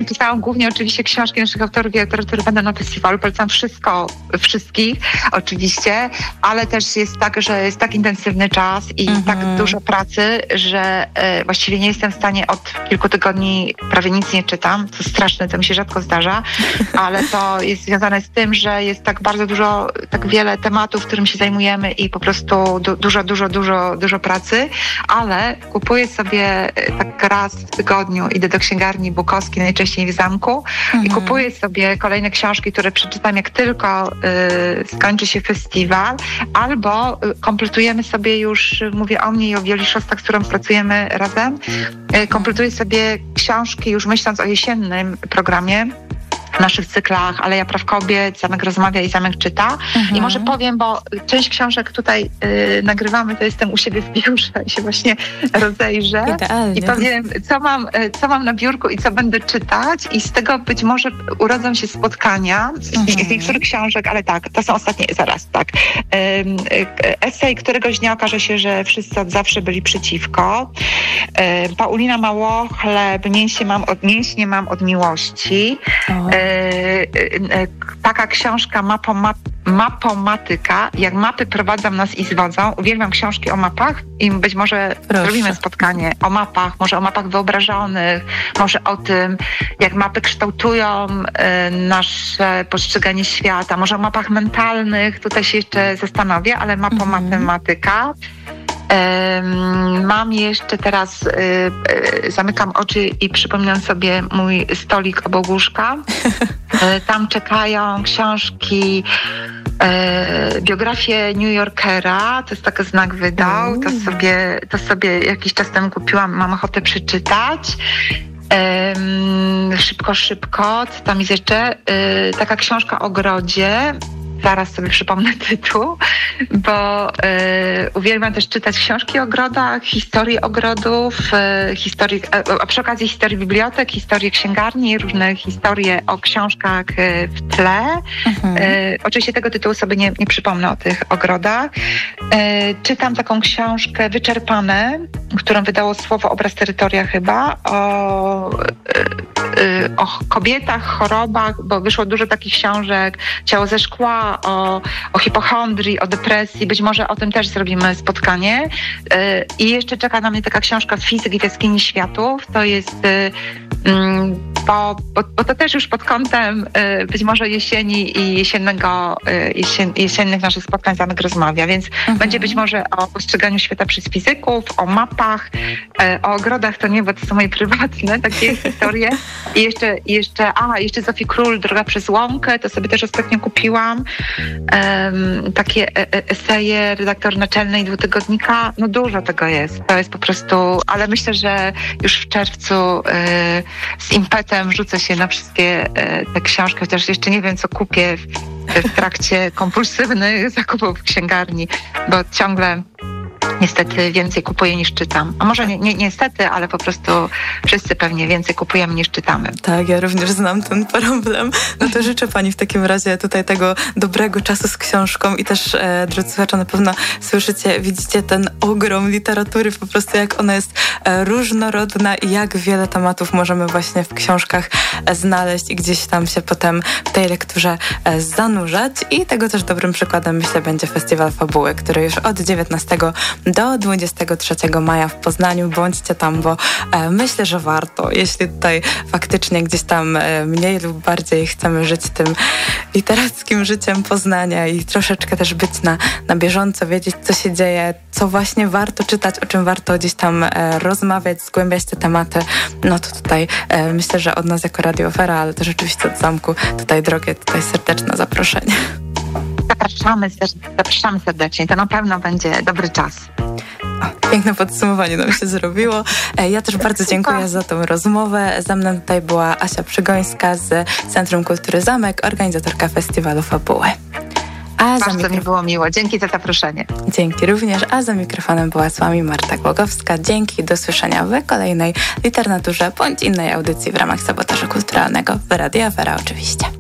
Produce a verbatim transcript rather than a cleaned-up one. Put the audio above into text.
czytałam głównie oczywiście książki naszych autorów i autorów, które będą na festiwalu. Polecam wszystko, wszystkich oczywiście, ale też jest tak, że jest tak intensywny czas i mm-hmm. tak dużo pracy, że e, właściwie nie jestem w stanie od kilku tygodni, prawie nic nie czytam. To straszne, to mi się rzadko zdarza, ale to jest związane z tym, że jest tak bardzo dużo, tak wiele tematów, którym się zajmujemy i po prostu du- dużo, dużo, dużo, dużo pracy, ale kupuję sobie tak raz w tygodniu, idę do księgarni Bukowskiej, najczęściej w zamku mhm. i kupuję sobie kolejne książki, które przeczytam jak tylko y, skończy się festiwal, albo y, kompletujemy sobie już, mówię o mnie i o Wioli Szostak, z którą pracujemy razem, y, kompletuję sobie książki już myśląc o jesiennym programie, w naszych cyklach Aleja Praw Kobiet, Zamek rozmawia i Zamek czyta. Mhm. I może powiem, bo część książek tutaj y, nagrywamy, to jestem u siebie w biurze i się właśnie rozejrzę. Idealnie. I powiem, co mam, co mam na biurku i co będę czytać i z tego być może urodzą się spotkania mhm. z, z niektórych książek, ale tak, to są ostatnie, zaraz, tak. Um, esej któregoś dnia okaże się, że wszyscy od zawsze byli przeciwko. Um, Paulina Małochleb, mięśnie mam od, mięśnie mam od miłości. Oh. Taka książka Mapoma, Mapomatyka, jak mapy prowadzą nas i zwodzą. Uwielbiam książki o mapach i być może Proszę. Zrobimy spotkanie o mapach, może o mapach wyobrażonych, może o tym, jak mapy kształtują nasze postrzeganie świata, może o mapach mentalnych, tutaj się jeszcze zastanowię, ale Mapomatyka. Um, mam jeszcze teraz, y, y, zamykam oczy i przypominam sobie mój stolik obok łóżka. y, tam czekają książki, y, biografię New Yorkera, to jest taki znak wydał, to sobie, to sobie jakiś czas temu kupiłam, mam ochotę przeczytać. Um, szybko, szybko, co tam jest jeszcze? Y, taka książka o ogrodzie. Zaraz sobie przypomnę tytuł, bo y, uwielbiam też czytać książki o ogrodach, historii ogrodów, y, historii, a, a przy okazji historii bibliotek, historii księgarni, różne historie o książkach y, w tle. Mhm. Y, oczywiście tego tytułu sobie nie, nie przypomnę o tych ogrodach. Y, czytam taką książkę Wyczerpane, którą wydało Słowo Obraz Terytoria chyba, o, y, y, o kobietach, chorobach, bo wyszło dużo takich książek, Ciało ze szkła, O, o hipochondrii, o depresji. Być może o tym też zrobimy spotkanie. Yy, I jeszcze czeka na mnie taka książka Fizyk w jaskini światów. To jest yy, yy, bo, bo, bo to też już pod kątem yy, być może jesieni i jesiennego, yy, jesien, jesiennych naszych spotkań Zamek rozmawia, więc mhm. będzie być może o postrzeganiu świata przez fizyków, o mapach, yy, o ogrodach, to nie, bo to są moje prywatne takie historie. I jeszcze, jeszcze, a, jeszcze Zofii Król, Droga przez łąkę, to sobie też ostatnio kupiłam. Um, takie eseje redaktor naczelnej dwutygodnika, no dużo tego jest, to jest po prostu, ale myślę, że już w czerwcu y, z impetem rzucę się na wszystkie y, te książki, chociaż jeszcze nie wiem, co kupię w, w trakcie kompulsywnych zakupów w księgarni, bo ciągle niestety więcej kupuję niż czytam. A może nie, nie, niestety, ale po prostu wszyscy pewnie więcej kupujemy niż czytamy. Tak, ja również znam ten problem. No to życzę Pani w takim razie tutaj tego dobrego czasu z książką i też, e, drodzy słuchacze, na pewno słyszycie, widzicie ten ogrom literatury, po prostu jak ona jest e, różnorodna i jak wiele tematów możemy właśnie w książkach e, znaleźć i gdzieś tam się potem w tej lekturze e, zanurzać. I tego też dobrym przykładem, myślę, będzie Festiwal Fabuły, który już od dziewiętnastego do dwudziestego trzeciego maja w Poznaniu. Bądźcie tam, bo e, myślę, że warto. Jeśli tutaj faktycznie gdzieś tam e, mniej lub bardziej chcemy żyć tym literackim życiem Poznania i troszeczkę też być na, na bieżąco, wiedzieć, co się dzieje, co właśnie warto czytać, o czym warto gdzieś tam e, rozmawiać, zgłębiać te tematy, no to tutaj e, myślę, że od nas jako Radio Afera, ale też oczywiście od Zamku, tutaj drogie, tutaj serdeczne zaproszenie. Zapraszamy, zapraszamy serdecznie. To na pewno będzie dobry czas. O, piękne podsumowanie nam się zrobiło. Ja też bardzo dziękuję za tę rozmowę. Ze mną tutaj była Asia Przygońska z Centrum Kultury Zamek, organizatorka Festiwalu Fabuły. A bardzo mikrof... mi było miło. Dzięki za zaproszenie. Dzięki również. A za mikrofonem była z Wami Marta Głogowska. Dzięki, do słyszenia w kolejnej literaturze bądź innej audycji w ramach sabotażu kulturalnego w Radio Afera oczywiście.